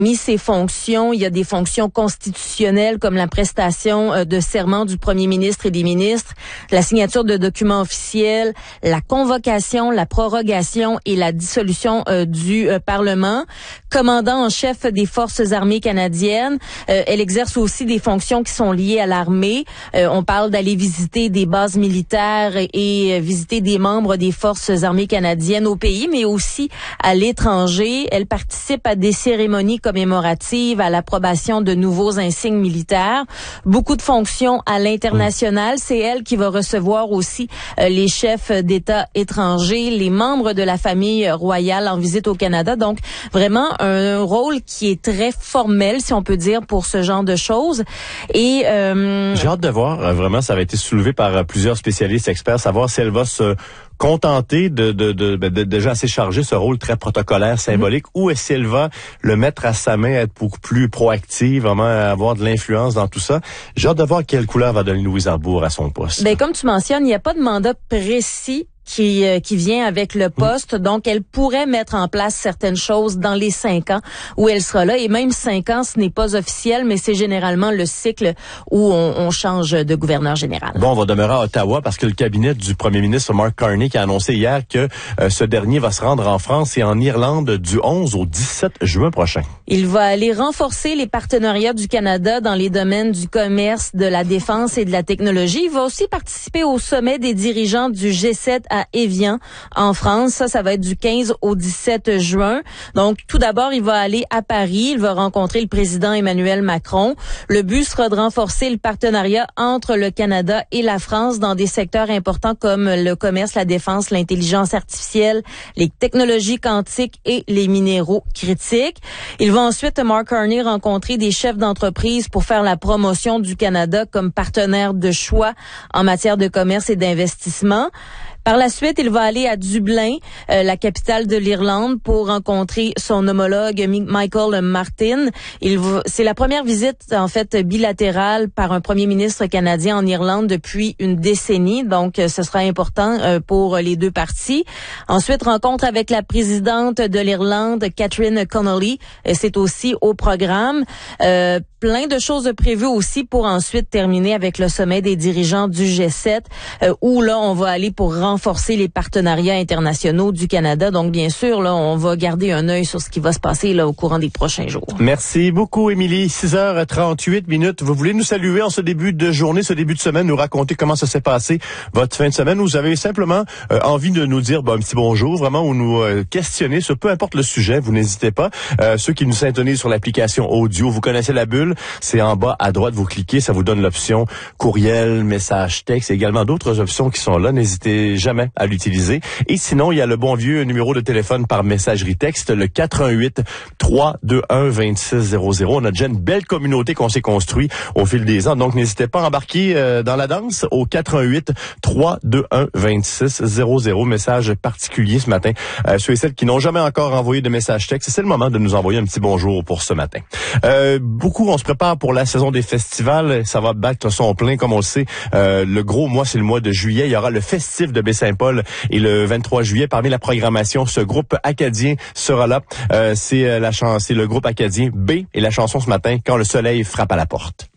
mis ses fonctions. Il y a des fonctions constitutionnelles comme la prestation de serment du premier ministre et des ministres, la signature de documents officiels, la convocation, la prorogation et la dissolution du Parlement. Commandant en chef des Forces armées canadiennes, elle exerce aussi des fonctions qui sont liées à l'armée. On parle d'aller visiter des bases militaires et visiter des membres des Forces armées canadiennes au pays, mais aussi à l'étranger. Elle participe à des cérémonies commémoratives, à l'approbation de nouveaux insignes militaires. Beaucoup de fonctions à l'international. C'est elle qui va recevoir aussi les chefs d'État étrangers, les membres de la famille royale en visite au Canada. Donc, vraiment un rôle qui est très formel, si on peut dire, pour ce genre de choses. Et j'ai hâte de voir. Vraiment, ça avait été soulevé par plusieurs spécialistes experts, savoir si elle va se contenter de déjà assez charger ce rôle très protocolaire, symbolique, ou est-ce qu'elle va le mettre à sa main, être beaucoup plus proactive, vraiment avoir de l'influence dans tout ça. J'ai hâte de voir quelle couleur va donner Louise Arbour à son poste. Ben, comme tu mentionnes, il n'y a pas de mandat précis qui vient avec le poste. Donc, elle pourrait mettre en place certaines choses dans les 5 ans où elle sera là. Et même 5 ans, ce n'est pas officiel, mais c'est généralement le cycle où on change de gouverneur général. Bon, on va demeurer à Ottawa parce que le cabinet du premier ministre Mark Carney qui a annoncé hier que ce dernier va se rendre en France et en Irlande du 11 au 17 juin prochain. Il va aller renforcer les partenariats du Canada dans les domaines du commerce, de la défense et de la technologie. Il va aussi participer au sommet des dirigeants du G7 à Évian, en France. Ça va être du 15 au 17 juin. Donc, tout d'abord, il va aller à Paris. Il va rencontrer le président Emmanuel Macron. Le but sera de renforcer le partenariat entre le Canada et la France dans des secteurs importants comme le commerce, la défense, l'intelligence artificielle, les technologies quantiques et les minéraux critiques. Il va ensuite, Mark Carney, rencontrer des chefs d'entreprise pour faire la promotion du Canada comme partenaire de choix en matière de commerce et d'investissement. Par la suite, il va aller à Dublin, la capitale de l'Irlande, pour rencontrer son homologue Michael Martin. C'est la première visite, en fait, bilatérale par un premier ministre canadien en Irlande depuis une décennie. Donc, ce sera important pour les deux parties. Ensuite, rencontre avec la présidente de l'Irlande, Catherine Connolly. C'est aussi au programme. Plein de choses prévues aussi pour ensuite terminer avec le sommet des dirigeants du G7, où là, on va aller pour renforcer les partenariats internationaux du Canada. Donc, bien sûr, là, on va garder un œil sur ce qui va se passer là au courant des prochains jours. Merci beaucoup, Émilie. 6h38. Vous voulez nous saluer en ce début de journée, ce début de semaine, nous raconter comment ça s'est passé votre fin de semaine. Vous avez simplement envie de nous dire un petit bonjour, vraiment, ou nous questionner sur peu importe le sujet. Vous n'hésitez pas. Ceux qui nous syntonisent sur l'application audio, vous connaissez la bulle. C'est en bas à droite, vous cliquez, ça vous donne l'option courriel, message, texte, et également d'autres options qui sont là. N'hésitez jamais à l'utiliser. Et sinon, il y a le bon vieux numéro de téléphone par messagerie texte, le 418-321-2600. On a déjà une belle communauté qu'on s'est construit au fil des ans. Donc, n'hésitez pas à embarquer dans la danse au 418-321-2600. Message particulier ce matin. Ceux et celles qui n'ont jamais encore envoyé de message texte, c'est le moment de nous envoyer un petit bonjour pour ce matin. Beaucoup, on se prépare pour la saison des festivals. Ça va battre son plein, comme on le sait. Le gros mois, c'est le mois de juillet. Il y aura le festif de Baie-Saint-Paul et le 23 juillet. Parmi la programmation, ce groupe acadien sera là. C'est le groupe acadien B et la chanson ce matin, Quand le soleil frappe à la porte.